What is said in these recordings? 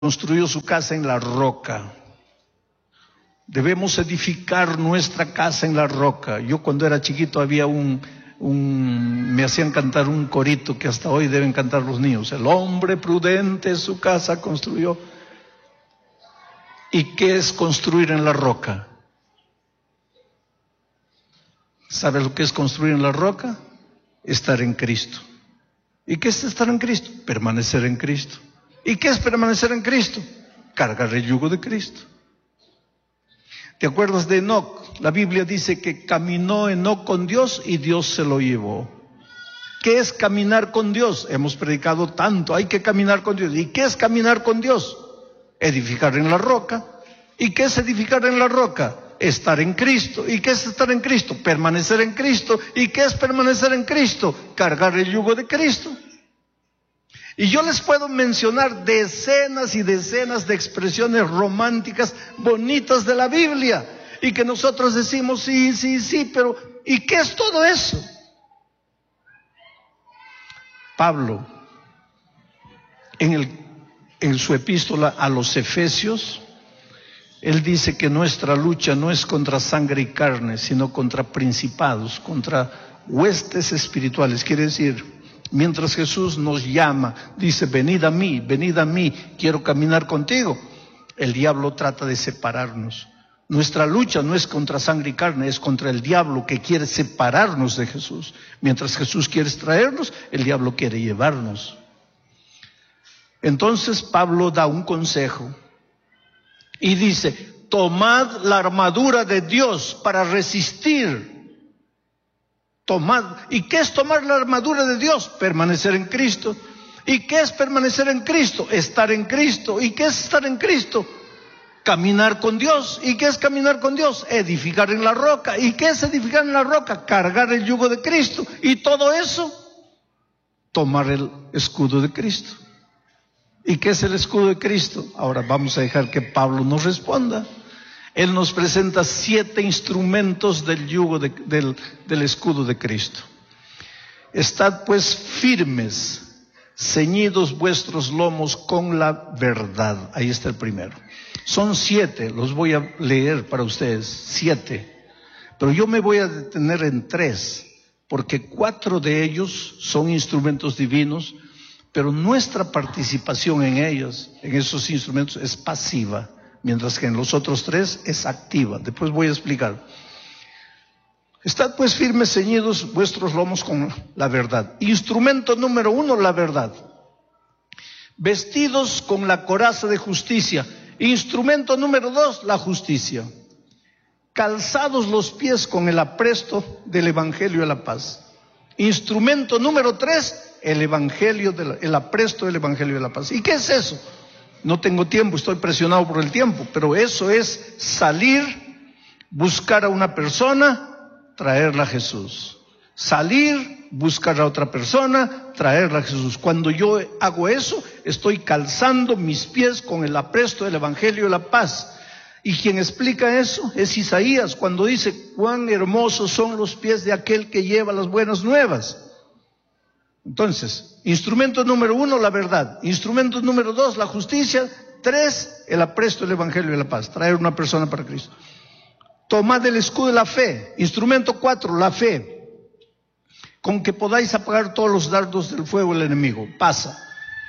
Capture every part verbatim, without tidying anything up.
construyó su casa en la roca. Debemos edificar nuestra casa en la roca. Yo cuando era chiquito había un, un, me hacían cantar un corito que hasta hoy deben cantar los niños. El hombre prudente su casa construyó. ¿Y qué es construir en la roca? ¿Sabe lo que es construir en la roca? Estar en Cristo. ¿Y qué es estar en Cristo? Permanecer en Cristo. ¿Y qué es permanecer en Cristo? Cargar el yugo de Cristo. ¿Te acuerdas de Enoc? La Biblia dice que caminó Enoc con Dios y Dios se lo llevó. ¿Qué es caminar con Dios? Hemos predicado tanto, hay que caminar con Dios. ¿Y qué es caminar con Dios? Edificar en la roca. ¿Y qué es edificar en la roca? Estar en Cristo. ¿Y qué es estar en Cristo? Permanecer en Cristo. ¿Y qué es permanecer en Cristo? Cargar el yugo de Cristo. Y yo les puedo mencionar decenas y decenas de expresiones románticas bonitas de la Biblia. Y que nosotros decimos, sí, sí, sí, pero ¿y qué es todo eso? Pablo, en, el, en su epístola a los Efesios, él dice que nuestra lucha no es contra sangre y carne, sino contra principados, contra huestes espirituales. Quiere decir, mientras Jesús nos llama, dice, venid a mí, venid a mí, quiero caminar contigo. El diablo trata de separarnos. Nuestra lucha no es contra sangre y carne, es contra el diablo que quiere separarnos de Jesús. Mientras Jesús quiere traernos, el diablo quiere llevarnos. Entonces Pablo da un consejo y dice, tomad la armadura de Dios para resistir. Tomad. ¿Y qué es tomar la armadura de Dios? Permanecer en Cristo. ¿Y qué es permanecer en Cristo? Estar en Cristo. ¿Y qué es estar en Cristo? Caminar con Dios. ¿Y qué es caminar con Dios? Edificar en la roca. ¿Y qué es edificar en la roca? Cargar el yugo de Cristo. Y todo eso, tomar el escudo de Cristo. ¿Y qué es el escudo de Cristo? Ahora vamos a dejar que Pablo nos responda. Él nos presenta siete instrumentos del yugo de, del, del escudo de Cristo. Estad pues firmes, ceñidos vuestros lomos con la verdad. Ahí está el primero. Son siete, los voy a leer para ustedes, siete. Pero yo me voy a detener en tres, porque cuatro de ellos son instrumentos divinos, pero nuestra participación en ellos, en esos instrumentos, es pasiva. Mientras que en los otros tres es activa. Después voy a explicar. Estad pues firmes, ceñidos vuestros lomos con la verdad. Instrumento número uno, la verdad. Vestidos con la coraza de justicia. Instrumento número dos, la justicia. Calzados los pies con el apresto del Evangelio de la paz. Instrumento número tres, el Evangelio de la, el apresto del Evangelio de la paz. ¿Y qué es eso? No tengo tiempo, estoy presionado por el tiempo, pero eso es salir, buscar a una persona, traerla a Jesús. Salir, buscar a otra persona, traerla a Jesús. Cuando yo hago eso, estoy calzando mis pies con el apresto del Evangelio de la paz. Y quien explica eso es Isaías, cuando dice, cuán hermosos son los pies de aquel que lleva las buenas nuevas. Entonces, instrumento número uno, la verdad. Instrumento número dos, la justicia. Tres, el apresto del Evangelio de la paz. Traer una persona para Cristo. Tomad el escudo de la fe. Instrumento cuatro, la fe. Con que podáis apagar todos los dardos del fuego del enemigo. Pasa.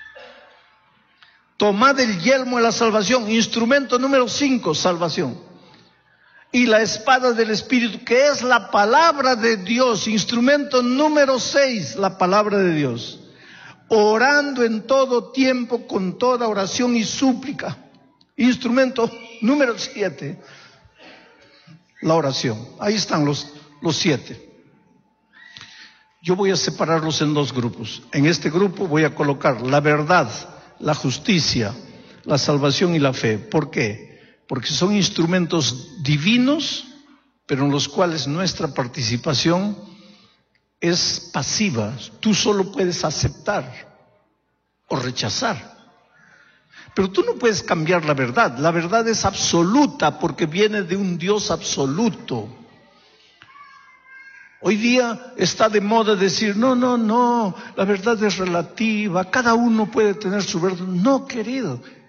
Tomad el yelmo de la salvación. Instrumento número cinco, salvación. Y la espada del Espíritu, que es la palabra de Dios. Instrumento número seis, la palabra de Dios. Orando en todo tiempo con toda oración y súplica. Instrumento número siete, la oración. Ahí están los, los siete. Yo voy a separarlos en dos grupos. En este grupo voy a colocar la verdad, la justicia, la salvación y la fe. ¿Por qué? Porque son instrumentos divinos, pero en los cuales nuestra participación es pasiva. Tú solo puedes aceptar o rechazar. Pero tú no puedes cambiar la verdad. La verdad es absoluta porque viene de un Dios absoluto. Hoy día está de moda decir, no, no, no, la verdad es relativa, cada uno puede tener su verdad. No, querido.